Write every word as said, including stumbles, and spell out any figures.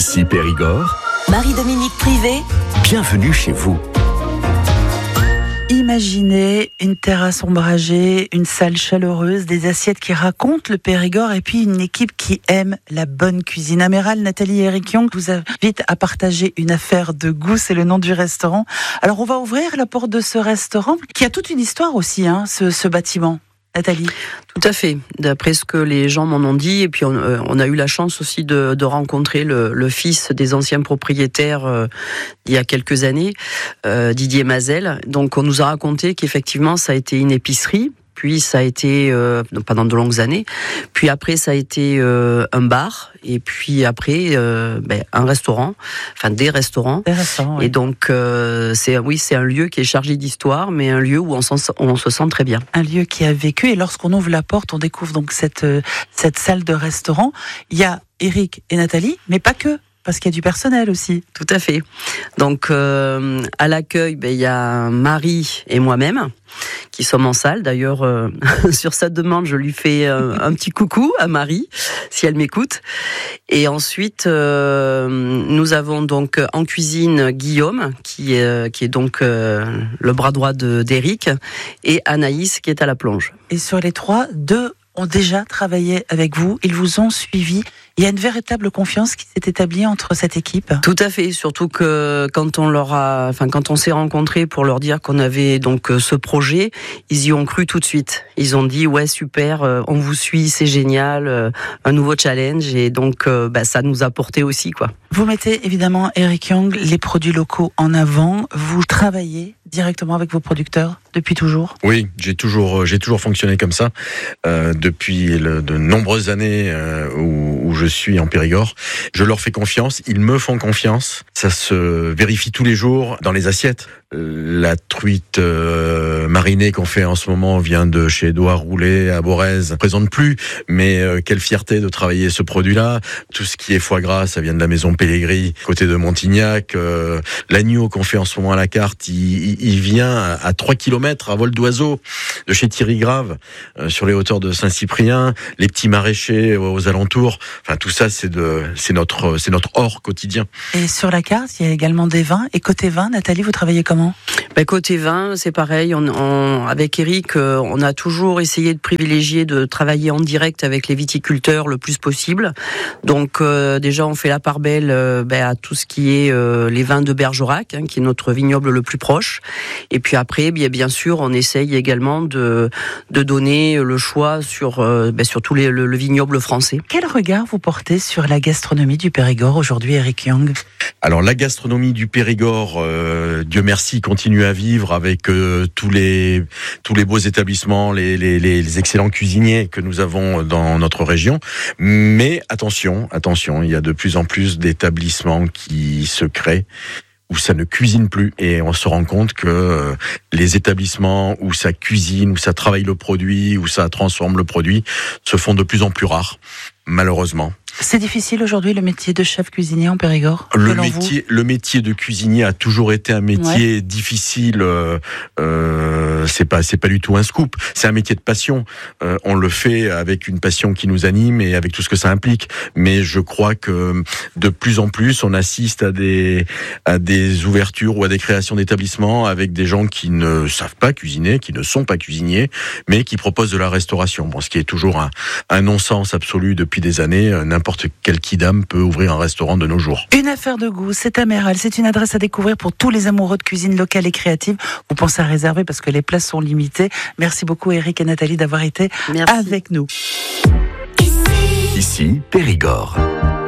Ici Périgord. Marie-Dominique Privé. Bienvenue chez vous. Imaginez une terrasse ombragée, une salle chaleureuse, des assiettes qui racontent le Périgord et puis une équipe qui aime la bonne cuisine. Amiral, Nathalie et Eric Young vous invite à partager une affaire de goût, c'est le nom du restaurant. Alors on va ouvrir la porte de ce restaurant qui a toute une histoire aussi, hein, ce, ce bâtiment. Nathalie. Tout à fait, d'après ce que les gens m'en ont dit, et puis on, euh, on a eu la chance aussi de, de rencontrer le, le fils des anciens propriétaires euh, il y a quelques années, euh, Didier Mazel. Donc on nous a raconté qu'effectivement ça a été une épicerie, puis ça a été euh, pendant de longues années, puis après ça a été euh, un bar, et puis après euh, ben, un restaurant, enfin des restaurants. Des restaurants, oui. Et donc euh, c'est oui c'est un lieu qui est chargé d'histoire, mais un lieu où on, on se sent très bien. Un lieu qui a vécu, et lorsqu'on ouvre la porte, on découvre donc cette cette salle de restaurant. Il y a Eric et Nathalie, mais pas que. Parce qu'il y a du personnel aussi. Tout à fait. Donc, euh, à l'accueil, ben, il y a Marie et moi-même qui sommes en salle. D'ailleurs, euh, sur sa demande, je lui fais euh, un petit coucou à Marie, si elle m'écoute. Et ensuite, euh, nous avons donc en cuisine Guillaume, qui est, qui est donc euh, le bras droit de, d'Éric, et Anaïs, qui est à la plonge. Et sur les trois, deux ont déjà travaillé avec vous, ils vous ont suivi. Il y a une véritable confiance qui s'est établie entre cette équipe. Tout à fait, surtout que quand on leur a, enfin quand on s'est rencontrés pour leur dire qu'on avait donc ce projet, ils y ont cru tout de suite. Ils ont dit ouais super, on vous suit, c'est génial, un nouveau challenge, et donc bah, ça nous a porté aussi quoi. Vous mettez évidemment, Eric Young, les produits locaux en avant. Vous travaillez directement avec vos producteurs depuis toujours? Oui, j'ai toujours, j'ai toujours fonctionné comme ça euh, depuis le, de nombreuses années euh, où, où je suis en Périgord. Je leur fais confiance, ils me font confiance. Ça se vérifie tous les jours dans les assiettes. La truite euh, marinée qu'on fait en ce moment vient de chez Édouard Roulet à Borez. Je ne présente plus, mais euh, quelle fierté de travailler ce produit-là. Tout ce qui est foie gras, ça vient de la maison Pellegrini, côté de Montignac. Euh, l'agneau qu'on fait en ce moment à la carte, il, il, il vient à, à trois kilomètres à vol d'oiseau de chez Thierry Grave, euh, sur les hauteurs de Saint-Cyprien. Les petits maraîchers aux, aux alentours. Enfin, tout ça, c'est de, c'est notre, c'est notre or quotidien. Et sur la carte, il y a également des vins. Et côté vin, Nathalie, vous travaillez comment? Ben, côté vin, c'est pareil. On, on, avec Eric, euh, on a toujours essayé de privilégier de travailler en direct avec les viticulteurs le plus possible. Donc euh, déjà, on fait la part belle euh, ben, à tout ce qui est euh, les vins de Bergerac, hein, qui est notre vignoble le plus proche. Et puis après, bien, bien sûr, on essaye également de, de donner le choix sur, euh, ben, sur tout les, le, le vignoble français. Quel regard vous portez sur la gastronomie du Périgord aujourd'hui, Eric Young? Alors la gastronomie du Périgord, euh, Dieu merci, continue à vivre avec euh, tous les tous les beaux établissements, les, les les excellents cuisiniers que nous avons dans notre région. Mais attention, attention, il y a de plus en plus d'établissements qui se créent où ça ne cuisine plus, et on se rend compte que euh, les établissements où ça cuisine, où ça travaille le produit, où ça transforme le produit, se font de plus en plus rares, malheureusement. C'est difficile aujourd'hui le métier de chef cuisinier en Périgord? Le métier, le métier de cuisinier a toujours été un métier ouais. difficile. Euh, euh, c'est pas, c'est pas du tout un scoop. C'est un métier de passion. Euh, on le fait avec une passion qui nous anime et avec tout ce que ça implique. Mais je crois que de plus en plus, on assiste à des, à des ouvertures ou à des créations d'établissements avec des gens qui ne savent pas cuisiner, qui ne sont pas cuisiniers, mais qui proposent de la restauration. Bon, ce qui est toujours un, un non-sens absolu depuis des années. N'importe quel kidam peut ouvrir un restaurant de nos jours. Une affaire de goût, c'est Amiral. C'est une adresse à découvrir pour tous les amoureux de cuisine locale et créative. Vous pensez à réserver parce que les places sont limitées. Merci beaucoup Eric et Nathalie d'avoir été Merci. avec nous. Ici Périgord.